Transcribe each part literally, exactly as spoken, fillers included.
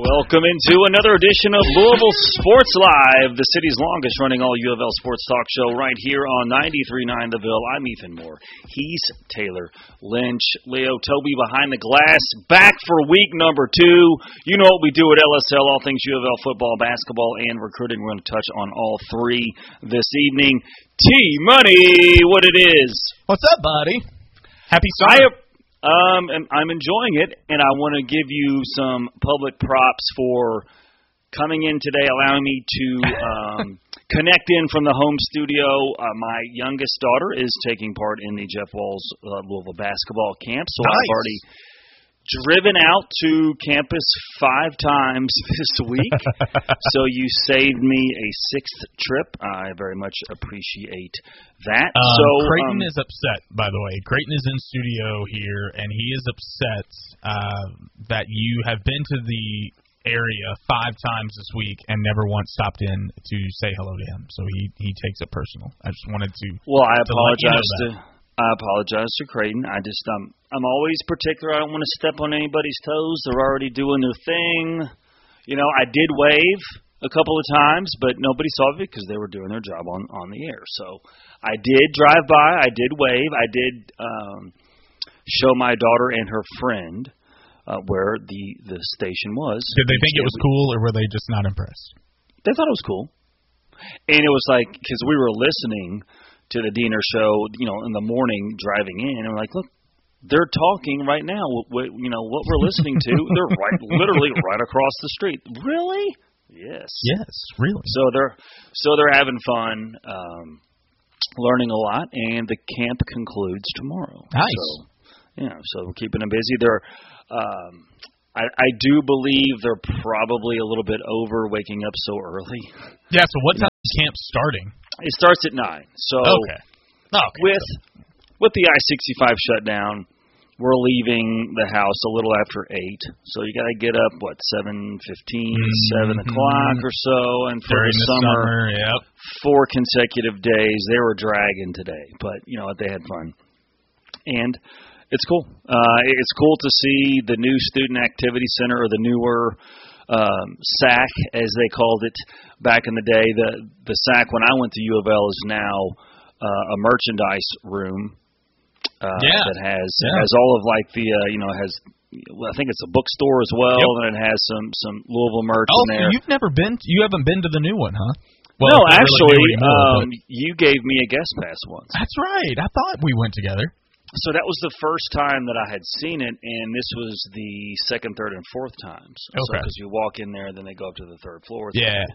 Welcome into another edition of Louisville Sports Live, the city's longest-running all U of L sports talk show right here on ninety-three point nine The Ville. I'm Ethan Moore. He's Taylor Lynch. Leo Toby behind the glass, back for week number two. You know what we do at L S L, all things U of L football, basketball, and recruiting. We're going to touch on all three this evening. T-Money, what it is. What's up, buddy? Happy summer. Um, and I'm enjoying it, and I want to give you some public props for coming in today, allowing me to um, connect in from the home studio. Uh, my youngest daughter is taking part in the Jeff Walz uh, Louisville basketball camp, so nice. I've already driven out to campus five times this week. So you saved me a sixth trip. I very much appreciate that. Um, so Creighton um, is upset, by the way. Creighton is in studio here, and he is upset uh, that you have been to the area five times this week and never once stopped in to say hello to him. So he, he takes it personal. I just wanted to. Well, I to apologize you know to. I apologize to Creighton. I just um I'm always particular. I don't want to step on anybody's toes. They're already doing their thing. You know, I did wave a couple of times, but nobody saw it because they were doing their job on, on the air. So I did drive by. I did wave. I did um, show my daughter and her friend uh, where the, the station was. Did they think it was cool, or were they just not impressed? They thought it was cool. And it was like, because we were listening to the Diener show, you know, in the morning driving in, and we're like, look, they're talking right now. What, you know, what we're listening to, they're right, literally right across the street. Really? Yes. Yes, really. So they're so they're having fun, um, learning a lot, and the camp concludes tomorrow. Nice. So, yeah, so we're keeping them busy. They're, um, I, I do believe they're probably a little bit over waking up so early. Yeah. So what time is camp starting? It starts at nine. So okay. Okay. with with the I sixty-five shutdown, we're leaving the house a little after eight. So you got to get up what seven fifteen, mm-hmm. seven o'clock or so. And for During the, the summer, summer yep. four consecutive days, they were dragging today. But you know what? They had fun, and it's cool. Uh, it's cool to see the new Student Activity Center, or the newer um, S A C, as they called it back in the day. The the S A C when I went to U of L is now uh, a merchandise room uh, yeah. that has yeah. has all of like the uh, you know has well, I think it's a bookstore as well, yep. and it has some some Louisville merch oh, in there. So you've never been? You haven't been to the new one, huh? Well, no, actually, really anymore, um, you gave me a guest pass once. That's right. I thought we went together. So that was the first time that I had seen it, and this was the second, third, and fourth times. Okay. Because so, you walk in there, then they go up to the third floor. It's yeah.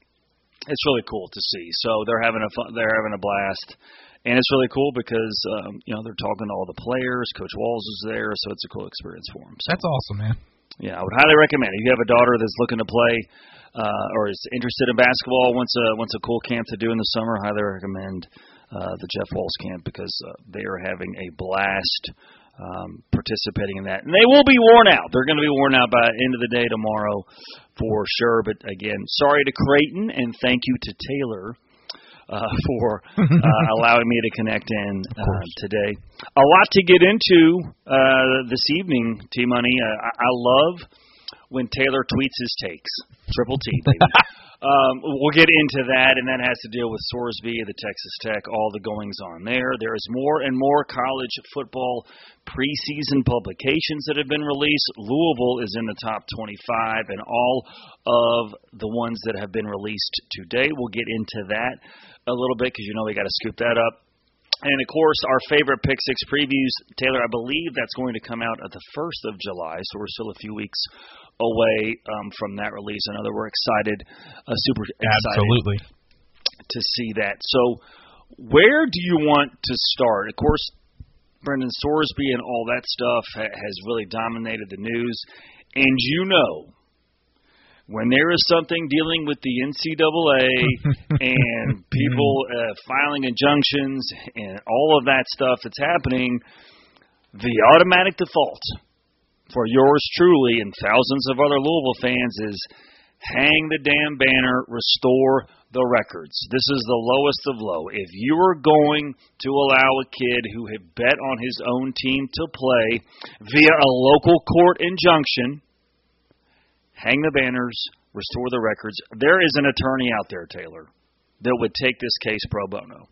Cool. It's really cool to see. So they're having a fun, they're having a blast, and it's really cool because um, you know they're talking to all the players. Coach Walz is there, so it's a cool experience for them. So, that's awesome, man. Yeah, I would highly recommend it. If you have a daughter that's looking to play uh, or is interested in basketball, wants a wants a cool camp to do in the summer, I highly recommend Uh, the Jeff Walz camp because uh, they are having a blast um, participating in that. And they will be worn out. They're going to be worn out by the end of the day tomorrow for sure. But, again, sorry to Creighton, and thank you to Taylor uh, for uh, allowing me to connect in uh, today. A lot to get into uh, this evening, T-Money. Uh, I, I love when Taylor tweets his takes. Triple T, baby. Um, we'll get into that, and that has to deal with Sorsby, the Texas Tech, all the goings-on there. There is more and more college football preseason publications that have been released. Louisville is in the top twenty-five, and all of the ones that have been released today. We'll get into that a little bit because you know we got to scoop that up. And, of course, our favorite Pick Six previews. Taylor, I believe that's going to come out at the first of July, so we're still a few weeks away um, from that release. I know that we're excited, uh, super excited Absolutely. to see that. So where do you want to start? Of course, Brendan Sorsby and all that stuff ha- has really dominated the news. And you know, when there is something dealing with the N C double A and people uh, filing injunctions and all of that stuff that's happening, the automatic default for yours truly and thousands of other Louisville fans is hang the damn banner, restore the records. This is the lowest of low. If you are going to allow a kid who had bet on his own team to play via a local court injunction, hang the banners, restore the records. There is an attorney out there, Taylor, that would take this case pro bono.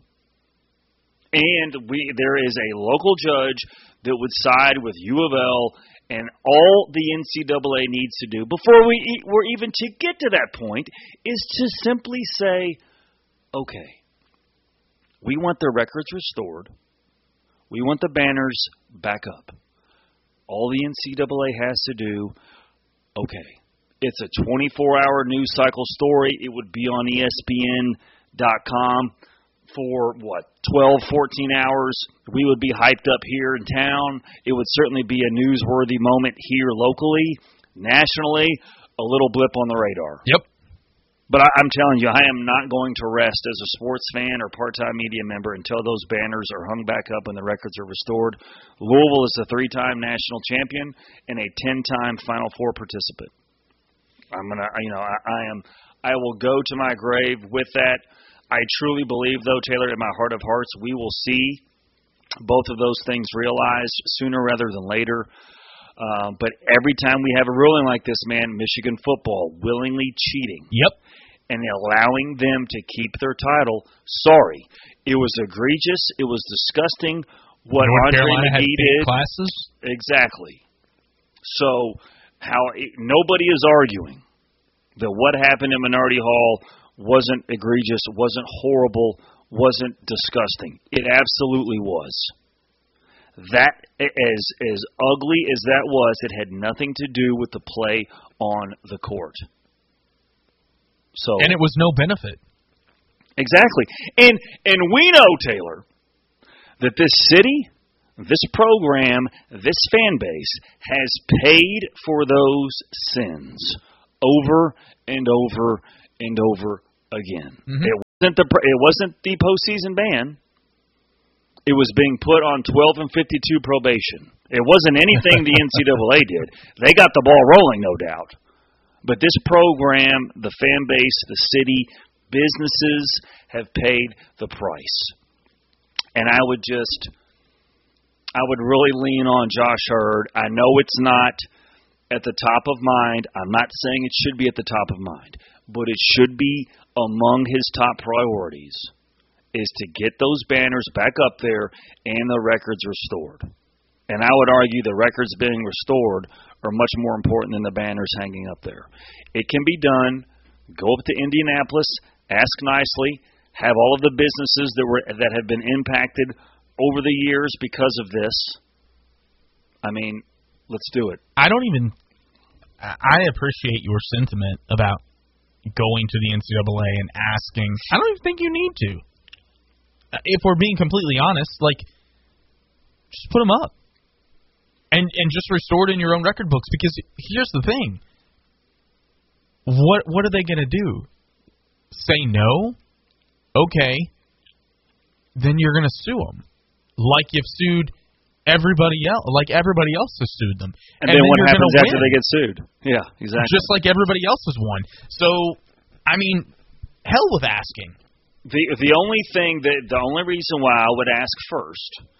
And we there is a local judge that would side with U of L, and all the N C double A needs to do before we e- were even to get to that point is to simply say, okay, we want the records restored. We want the banners back up. All the N C double A has to do, okay, it's a twenty-four hour news cycle story. It would be on E S P N dot com for, what, twelve, fourteen hours. We would be hyped up here in town. It would certainly be a newsworthy moment here locally, nationally, a little blip on the radar. Yep. But I, I'm telling you, I am not going to rest as a sports fan or part-time media member until those banners are hung back up and the records are restored. Louisville is a three-time national champion and a ten-time Final Four participant. I'm gonna, you know, I, I am, I will go to my grave with that. I truly believe, though, Taylor, in my heart of hearts, we will see both of those things realized sooner rather than later. Uh, but every time we have a ruling like this, man, Michigan football willingly cheating. Yep. And allowing them to keep their title. Sorry. It was egregious. It was disgusting what North Andre Carolina McGee had did. Classes. Exactly. So how it, nobody is arguing that what happened in Minority Hall wasn't egregious, wasn't horrible, wasn't disgusting. It absolutely was. That, as as ugly as that was, it had nothing to do with the play on the court. So, and it was no benefit. Exactly. And and we know, Taylor, that this city, this program, this fan base has paid for those sins over and over and over again. Mm-hmm. It wasn't the it wasn't the postseason ban. It was being put on twelve and fifty-two probation. It wasn't anything the N C double A did. They got the ball rolling, no doubt. But this program, the fan base, the city, businesses have paid the price. And I would just, I would really lean on Josh Hurd. I know it's not at the top of mind. I'm not saying it should be at the top of mind. But it should be among his top priorities is to get those banners back up there and the records restored. And I would argue the records being restored are much more important than the banners hanging up there. It can be done. Go up to Indianapolis, ask nicely, have all of the businesses that were that have been impacted over the years because of this. I mean, let's do it. I don't even – I appreciate your sentiment about going to the N C double A and asking. I don't even think you need to. If we're being completely honest, like, just put them up. And and just restore it in your own record books, because here's the thing. What what are they going to do? Say no? Okay. Then you're going to sue them. Like you've sued everybody else. Like everybody else has sued them. And, and then, then what happens after win. They get sued? Yeah, exactly. Just like everybody else has won. So, I mean, hell with asking. The the only thing that the only reason why I would ask first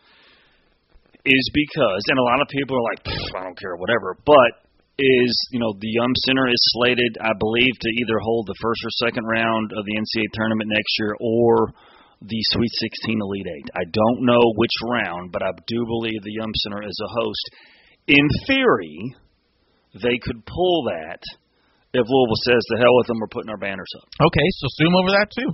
is because, and a lot of people are like, I don't care, whatever, but is, you know, the Yum Center is slated, I believe, to either hold the first or second round of the N C double A tournament next year or the Sweet sixteen Elite Eight. I don't know which round, but I do believe the Yum Center is a host. In theory, they could pull that if Louisville says, the hell with them, we're putting our banners up. Okay, so sue them over that too.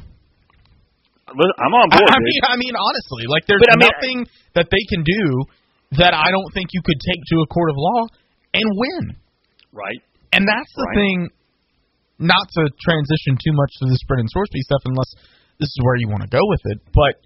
I'm on board. I, I mean, I mean, honestly, like there's I mean, nothing that they can do that I don't think you could take to a court of law and win. Right. And that's the right. thing. Not to transition too much to the spread and source piece stuff, unless this is where you want to go with it, but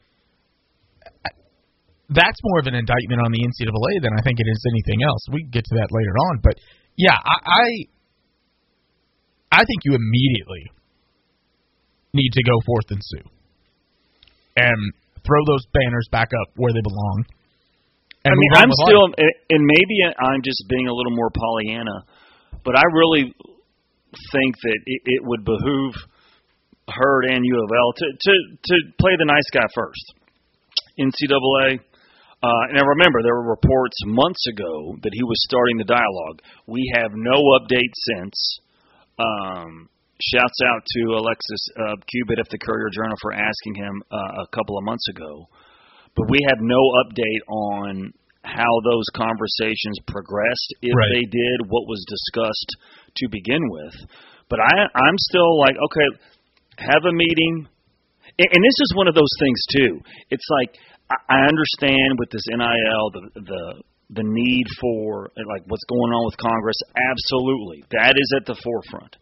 that's more of an indictment on the N C double A than I think it is anything else. We can get to that later on, but yeah, I, I, I think you immediately need to go forth and sue. And throw those banners back up where they belong. I mean, I'm still, life. and maybe I'm just being a little more Pollyanna, but I really think that it, it would behoove Hurd and U of L to, to, to play the nice guy first. N C double A. Uh, and I remember there were reports months ago that he was starting the dialogue. We have no update since. Um, shouts out to Alexis uh, Cubitt of the Courier-Journal for asking him uh, a couple of months ago. But we have no update on how those conversations progressed, if right. they did, what was discussed to begin with. But I, I'm still like, okay, have a meeting. And, and this is one of those things, too. It's like, I, I understand with this N I L, the the the need for, like, what's going on with Congress. Absolutely. That is at the forefront.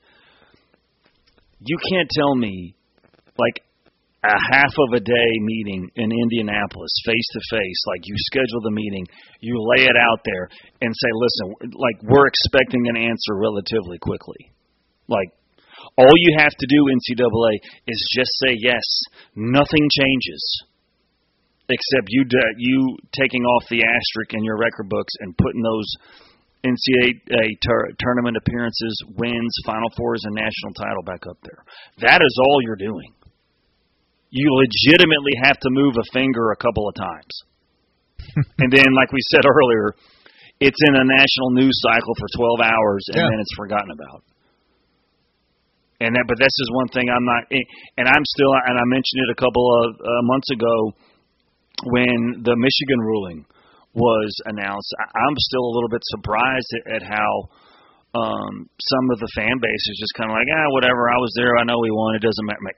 You can't tell me, like, a half of a day meeting in Indianapolis, face-to-face, like you schedule the meeting, you lay it out there, and say, listen, like we're expecting an answer relatively quickly. Like, all you have to do, N C double A, is just say yes. Nothing changes except you you taking off the asterisk in your record books and putting those N C double A tur- tournament appearances, wins, Final Fours, and national title back up there. That is all you're doing. You legitimately have to move a finger a couple of times. And then, like we said earlier, it's in a national news cycle for twelve hours, and yeah. then it's forgotten about. And that, but this is one thing I'm not, and I'm still, and I mentioned it a couple of uh, months ago when the Michigan ruling was announced. I'm still a little bit surprised at, at how um, some of the fan base is just kind of like, ah, whatever, I was there, I know we won, it doesn't matter.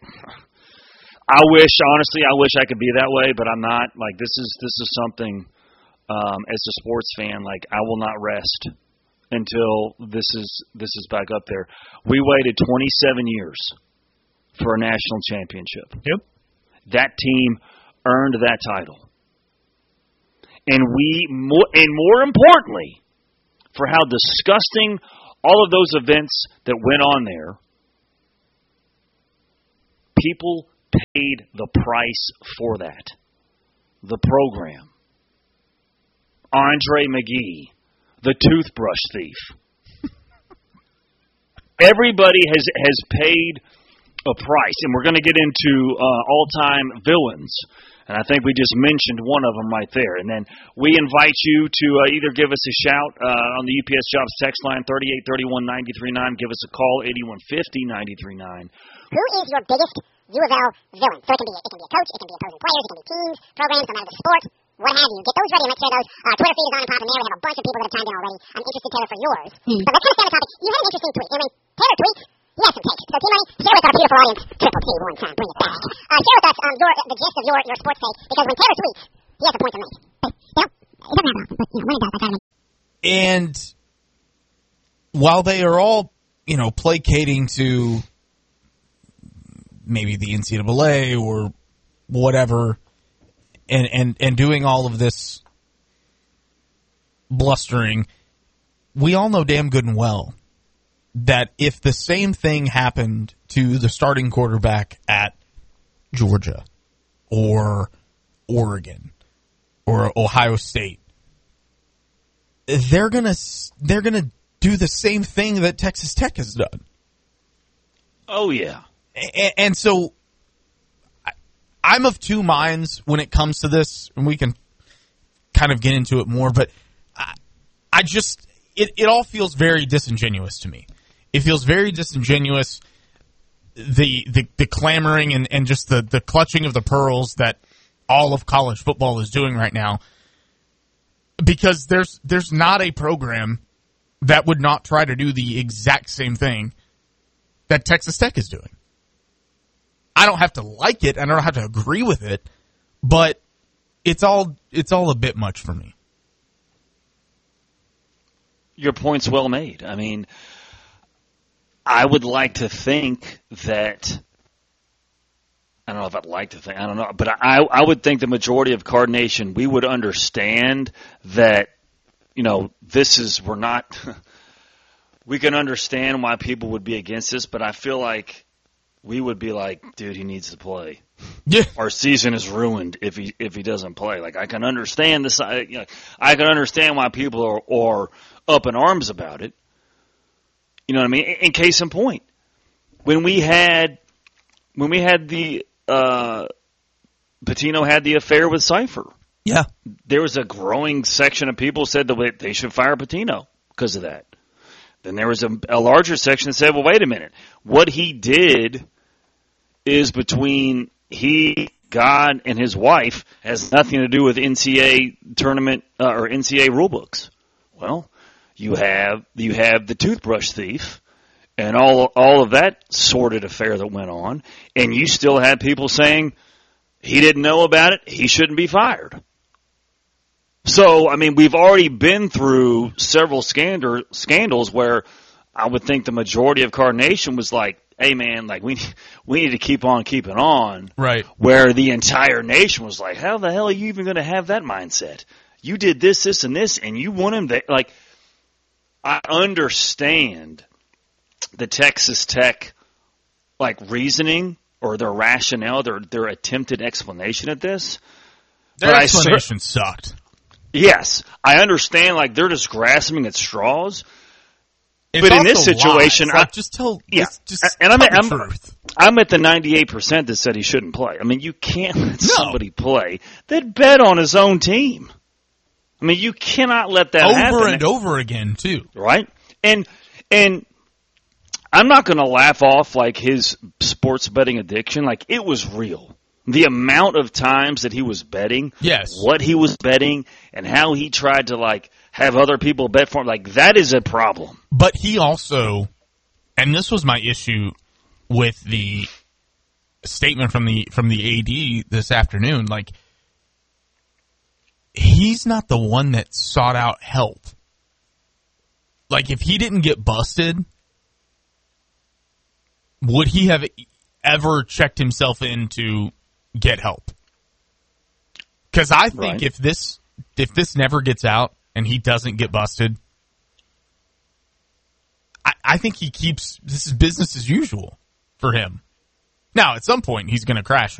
I wish, honestly, I wish I could be that way, but I'm not. Like, this is this is something, um, as a sports fan, like, I will not rest until this is this is back up there. We waited twenty-seven years for a national championship. Yep. That team earned that title. And we, more, and more importantly, for how disgusting all of those events that went on there, people paid the price for that. The program. Andre McGee, the toothbrush thief. Everybody has has paid a price, and we're going to get into uh, all-time villains. And I think we just mentioned one of them right there. And then we invite you to uh, either give us a shout uh, on the U P S Jobs text line, thirty-eight thirty-one ninety-three nine. Give us a call, eighty-one fifty ninety-three nine. Who is your biggest U of L villain? So it can be, it can be a coach, it can be opposing players, it can be teams, programs, no matter the sport, what have you. Get those ready. Let's share those. Uh, Twitter feed is on and popping there. We have a bunch of people that have chimed in already. I'm interested, Taylor, for yours. Hmm. But let's kind of stay on the topic. You had an interesting tweet. And when Taylor tweets, he has some takes. So, T-Money, share with our beautiful audience. Triple T, one time. Bring it back. Uh, share with us um, your, the gist of your, your sports take. Because when Taylor tweets, he has a point to make. Hey, you know, it doesn't happen often, but, you know, when it does, I try to make. And while they are all, you know, placating to maybe the N C double A or whatever, and, and, and doing all of this blustering, we all know damn good and well that if the same thing happened to the starting quarterback at Georgia or Oregon or Ohio State, they're gonna they're gonna do the same thing that Texas Tech has done. Oh yeah, and, and so I'm of two minds when it comes to this, and we can kind of get into it more. But I, I just it it all feels very disingenuous to me. It feels very disingenuous, the the, the clamoring and, and just the, the clutching of the pearls that all of college football is doing right now. Because there's there's not a program that would not try to do the exact same thing that Texas Tech is doing. I don't have to like it, and I don't have to agree with it, but it's all it's all a bit much for me. Your point's well made. I mean, I would like to think that, I don't know if I'd like to think, I don't know, but I I would think the majority of Card Nation, we would understand that, you know, this is, we're not, we can understand why people would be against this, but I feel like we would be like, dude, he needs to play. Yeah. Our season is ruined if he if he doesn't play. Like, I can understand this, I, you know, I can understand why people are, are up in arms about it. You know what I mean? In case in point, when we had when we had the uh, Pitino had the affair with Cypher, yeah, there was a growing section of people said that they should fire Pitino because of that. Then there was a, a larger section that said, well, wait a minute. What he did is between he, God, and his wife has nothing to do with N C A A tournament uh, or N C A A rule books. Well, you have you have the toothbrush thief and all all of that sordid affair that went on, and you still had people saying he didn't know about it, he shouldn't be fired. So, I mean, we've already been through several scandal, scandals where I would think the majority of Card Nation was like, hey, man, like we we need to keep on keeping on. Right. Where the entire nation was like, how the hell are you even going to have that mindset? You did this, this, and this, and you want him to, like, I understand the Texas Tech, like, reasoning or their rationale, their, their attempted explanation of this. Their explanation I, sucked. Yes, I understand. Like they're just grasping at straws. It's but in this situation, like, I just tell. Yeah, just, just and I'm tell at, the I'm, truth. I'm at the ninety-eight percent that said he shouldn't play. I mean, you can't let no. somebody play that bet on his own team. I mean, you cannot let that over happen over and over again too. Right, and and I'm not going to laugh off like his sports betting addiction. Like it was real. The amount of times that he was betting, yes, what he was betting, and how he tried to like have other people bet for him, like that is a problem. But he also, and this was my issue with the statement from the from the A D this afternoon, like he's not the one that sought out help. Like if he didn't get busted, would he have ever checked himself into get help? Because I think right. if this if this never gets out and he doesn't get busted, I, I think he keeps this is business as usual for him. Now, at some point, he's going to crash